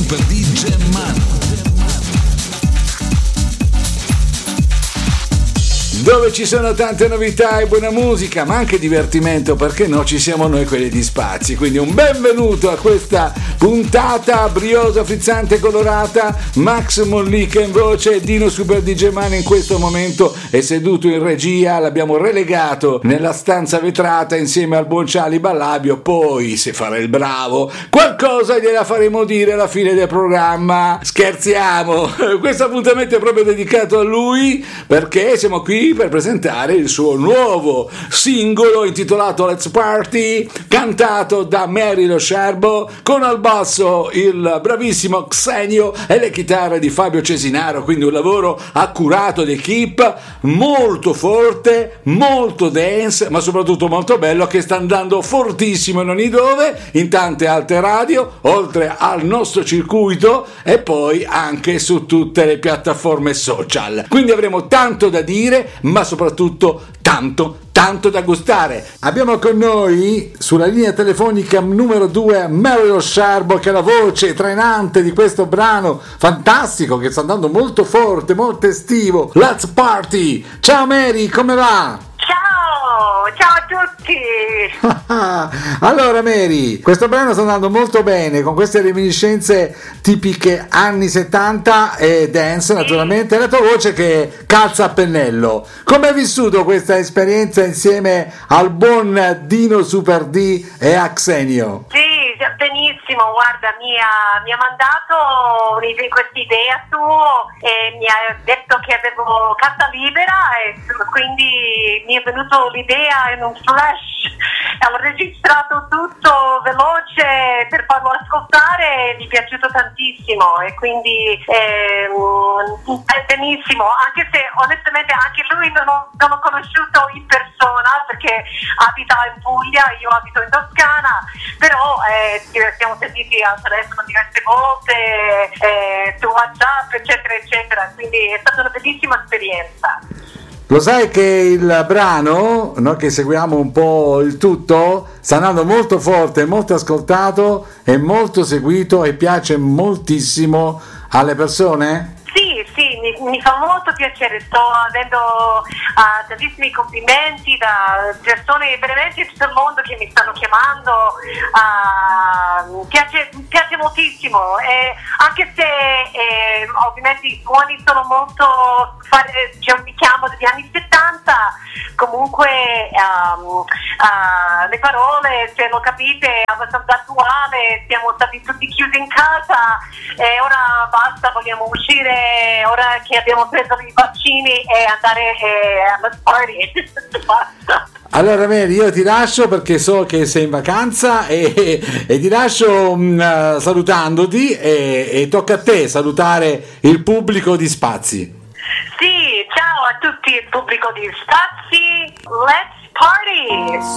Super DJ Mano. Dove ci sono tante novità e buona musica, ma anche divertimento, perché no, ci siamo noi quelli di Spazi. Quindi un benvenuto a questa puntata briosa, frizzante e colorata. Max Mollica in voce e Dino Super DJ Man in questo momento è seduto in regia, l'abbiamo relegato nella stanza vetrata insieme al buon Ciali Ballabio. Poi, se farà il bravo, qualcosa gliela faremo dire alla fine del programma. Scherziamo, questo appuntamento è proprio dedicato a lui, perché siamo qui per presentare il suo nuovo singolo intitolato Let's Party, cantato da Mary Lo Scerbo, con al basso il bravissimo Xenio e le chitarre di Fabio Cesinaro. Quindi un lavoro accurato d'equipe, molto forte, molto dance, ma soprattutto molto bello, che sta andando fortissimo in ogni dove, in tante altre radio, oltre al nostro circuito e poi anche su tutte le piattaforme social. Quindi avremo tanto da dire, ma soprattutto tanto da gustare. Abbiamo con noi sulla linea telefonica numero 2 Mary Lo Scerbo, che è la voce trainante di questo brano fantastico che sta andando molto forte, molto estivo. Let's Party! Ciao Mary, come va? Ciao a tutti! Allora Mary, questo brano sta andando molto bene, con queste reminiscenze tipiche anni 70 e dance, naturalmente, e la tua voce che calza a pennello. Come hai vissuto questa esperienza insieme al buon Dino Super D e a Xenio? Sì, benissimo, guarda, mi ha mandato questa idea su e mi ha detto che avevo carta libera e quindi mi è venuto l'idea in un flash. Ho registrato tutto veloce per farlo ascoltare e mi è piaciuto tantissimo e quindi è benissimo, anche se onestamente anche lui non l'ho conosciuto in persona perché abita in Puglia, io abito in Toscana, però siamo sentiti al telefono diverse volte, su WhatsApp eccetera eccetera, quindi è stata una bellissima esperienza. Lo sai che il brano, noi che seguiamo un po' il tutto, sta andando molto forte, molto ascoltato e molto seguito e piace moltissimo alle persone? Sì, mi fa molto piacere, sto avendo tantissimi complimenti da persone veramente di tutto il mondo che mi stanno chiamando, piace moltissimo, anche se ovviamente i suoni sono molto, c'è un richiamo degli anni 70, comunque le parole, se lo capite, è abbastanza attuale, siamo stati tutti chiusi in casa e ora basta, vogliamo uscire, ora che abbiamo preso i vaccini e andare alla party. Basta. Allora Mary, io ti lascio perché so che sei in vacanza e ti lascio salutandoti e tocca a te salutare il pubblico di Spazi. Sì, ciao a tutti il pubblico di Spazi, let's party!